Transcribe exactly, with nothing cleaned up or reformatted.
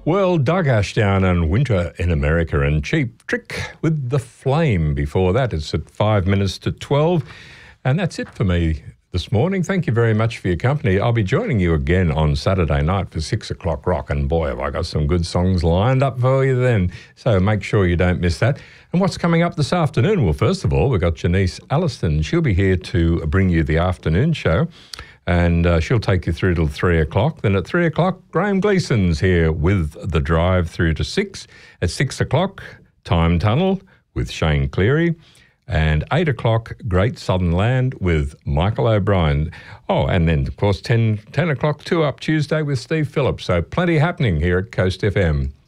Well, Doug Ashdown and Winter in America, and Cheap Trick with The Flame before that. It's at five minutes to twelve. And that's it for me this morning. Thank you very much for your company. I'll be joining you again on Saturday night for six o'clock rock. And boy, have I got some good songs lined up for you then. So make sure you don't miss that. And what's coming up this afternoon? Well, first of all, we've got Janice Alliston. She'll be here to bring you the afternoon show. And uh, she'll take you through till three o'clock. Then at three o'clock, Graham Gleason's here with The Drive through to six. At six o'clock, Time Tunnel with Shane Cleary. And eight o'clock, Great Southern Land with Michael O'Brien. Oh, and then, of course, ten, ten o'clock, Two Up Tuesday with Steve Phillips. So plenty happening here at Coast F M.